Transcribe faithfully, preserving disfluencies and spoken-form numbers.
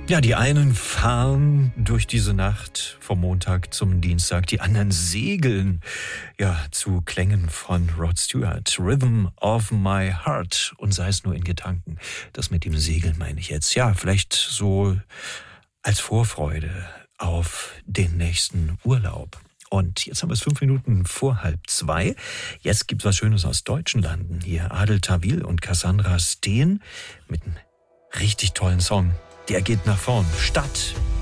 Ja, die einen fahren durch diese Nacht vom Montag zum Dienstag, die anderen segeln, ja, zu Klängen von Rod Stewart. Rhythm of my heart, und sei es nur in Gedanken. Das mit dem Segeln meine ich jetzt. Ja, vielleicht so als Vorfreude auf den nächsten Urlaub. Und jetzt haben wir es fünf Minuten vor halb zwei. Jetzt gibt's was Schönes aus deutschen Landen. Hier Adel Tawil und Cassandra Steen mit einem richtig tollen Song. Der geht nach vorn. Stadt